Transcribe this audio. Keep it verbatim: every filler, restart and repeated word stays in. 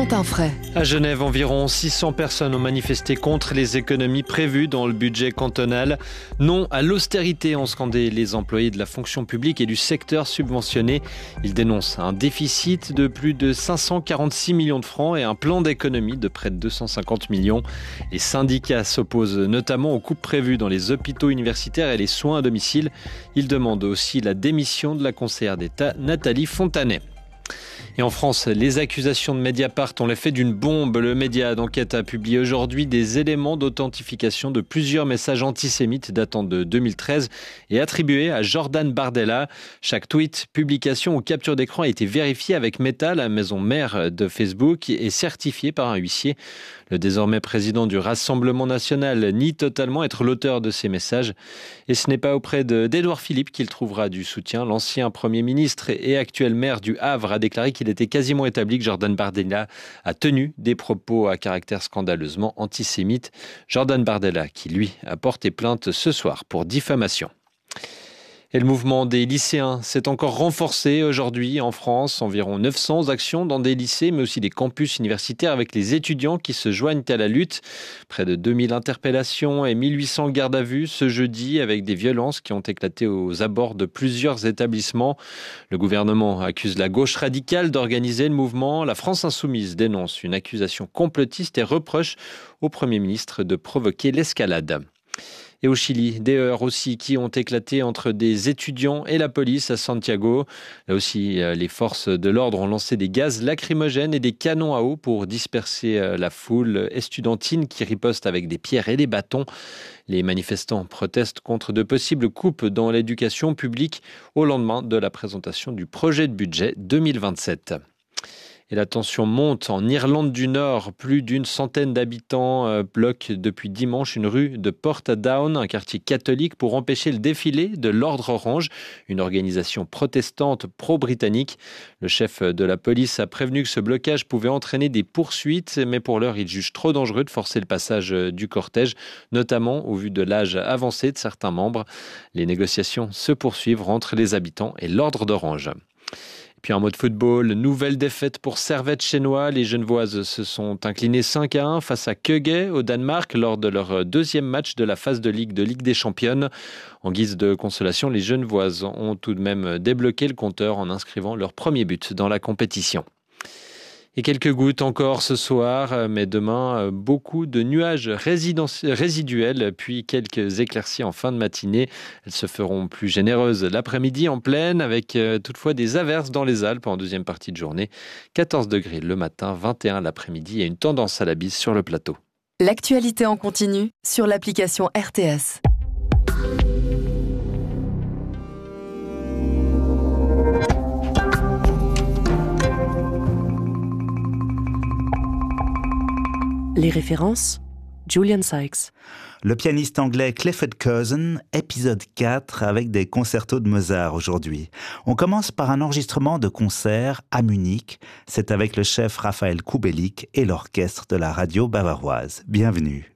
Quentin Fray. À Genève, environ six cents personnes ont manifesté contre les économies prévues dans le budget cantonal. Non à l'austérité, ont scandé les employés de la fonction publique et du secteur subventionné. Ils dénoncent un déficit de plus de cinq cent quarante-six millions de francs et un plan d'économie de près de deux cent cinquante millions. Les syndicats s'opposent notamment aux coupes prévues dans les hôpitaux universitaires et les soins à domicile. Ils demandent aussi la démission de la conseillère d'État Nathalie Fontanet. Et en France, les accusations de Mediapart ont l'effet d'une bombe. Le média d'enquête a publié aujourd'hui des éléments d'authentification de plusieurs messages antisémites datant de deux mille treize et attribués à Jordan Bardella. Chaque tweet, publication ou capture d'écran a été vérifié avec Meta, la maison mère de Facebook, et certifié par un huissier. Le désormais président du Rassemblement national nie totalement être l'auteur de ces messages. Et ce n'est pas auprès de, d'Édouard Philippe qu'il trouvera du soutien. L'ancien Premier ministre et actuel maire du Havre a déclaré qu'il était quasiment établi que Jordan Bardella a tenu des propos à caractère scandaleusement antisémite. Jordan Bardella qui, lui, a porté plainte ce soir pour diffamation. Et le mouvement des lycéens s'est encore renforcé aujourd'hui en France. Environ neuf cents actions dans des lycées, mais aussi des campus universitaires avec les étudiants qui se joignent à la lutte. Près de deux mille interpellations et mille huit cents gardes à vue ce jeudi avec des violences qui ont éclaté aux abords de plusieurs établissements. Le gouvernement accuse la gauche radicale d'organiser le mouvement. La France insoumise dénonce une accusation complotiste et reproche au Premier ministre de provoquer l'escalade. Et au Chili, des heurts aussi qui ont éclaté entre des étudiants et la police à Santiago. Là aussi, les forces de l'ordre ont lancé des gaz lacrymogènes et des canons à eau pour disperser la foule estudiantine qui riposte avec des pierres et des bâtons. Les manifestants protestent contre de possibles coupes dans l'éducation publique au lendemain de la présentation du projet de budget deux mille vingt-sept. Et la tension monte en Irlande du Nord. Plus d'une centaine d'habitants bloquent depuis dimanche une rue de Portadown, un quartier catholique, pour empêcher le défilé de l'Ordre Orange, une organisation protestante pro-britannique. Le chef de la police a prévenu que ce blocage pouvait entraîner des poursuites, mais pour l'heure, il juge trop dangereux de forcer le passage du cortège, notamment au vu de l'âge avancé de certains membres. Les négociations se poursuivent entre les habitants et l'Ordre d'Orange. Puis en mode football, nouvelle défaite pour Servette Chénois. Les Genevoises se sont inclinées cinq à un face à Køge au Danemark lors de leur deuxième match de la phase de Ligue de Ligue des Championnes. En guise de consolation, les Genevoises ont tout de même débloqué le compteur en inscrivant leur premier but dans la compétition. Et quelques gouttes encore ce soir, mais demain, beaucoup de nuages résiduels, puis quelques éclaircies en fin de matinée. Elles se feront plus généreuses l'après-midi en plaine, avec toutefois des averses dans les Alpes en deuxième partie de journée. quatorze degrés le matin, vingt et un l'après-midi et une tendance à la bise sur le plateau. L'actualité en continu sur l'application R T S. Les références, Julian Sykes. Le pianiste anglais Clifford Curzon, épisode quatre avec des concertos de Mozart aujourd'hui. On commence par un enregistrement de concert à Munich. C'est avec le chef Raphaël Kubelik et l'orchestre de la radio bavaroise. Bienvenue.